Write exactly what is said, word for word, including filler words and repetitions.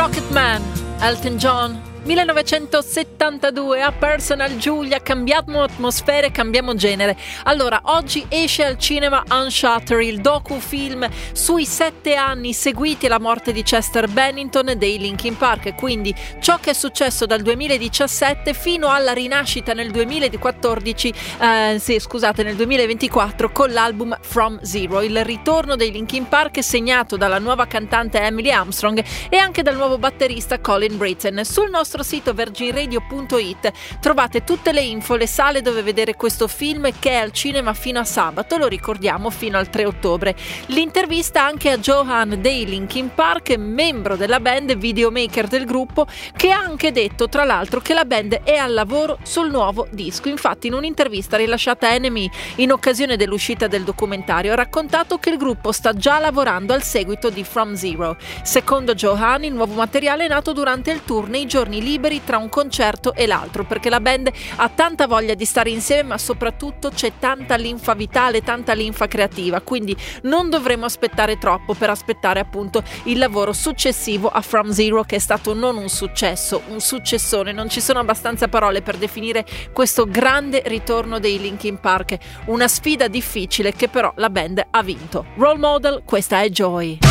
Rocketman, Elton John, millenovecentosettantadue. A Personal Julia, cambiamo atmosfere, cambiamo genere. Allora, oggi esce al cinema Unshutter, il docufilm sui sette anni seguiti alla morte di Chester Bennington dei Linkin Park, quindi ciò che è successo dal duemiladiciassette fino alla rinascita nel duemilaquattordici, eh, sì, scusate, nel duemilaventiquattro con l'album From Zero, il ritorno dei Linkin Park segnato dalla nuova cantante Emily Armstrong e anche dal nuovo batterista Colin Britton. Sul nostro sito virgin radio punto it trovate tutte le info, le sale dove vedere questo film che è al cinema fino a sabato, lo ricordiamo, fino al tre ottobre. L'intervista anche a Johan dei Linkin Park, membro della band, videomaker del gruppo, che ha anche detto tra l'altro che la band è al lavoro sul nuovo disco. Infatti in un'intervista rilasciata a N M E in occasione dell'uscita del documentario ha raccontato che il gruppo sta già lavorando al seguito di From Zero. Secondo Johan il nuovo materiale è nato durante il tour nei giorni liberi tra un concerto e l'altro, perché la band ha tanta voglia di stare insieme, ma soprattutto c'è tanta linfa vitale, tanta linfa creativa, quindi non dovremo aspettare troppo per aspettare appunto il lavoro successivo a From Zero, che è stato non un successo, un successone. Non ci sono abbastanza parole per definire questo grande ritorno dei Linkin Park, una sfida difficile che però la band ha vinto. Role Model, questa è Joy.